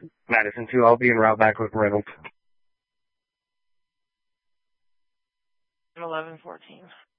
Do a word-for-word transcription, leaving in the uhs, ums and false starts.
Madison two, I'll be en route back with Reynolds. eleven fourteen.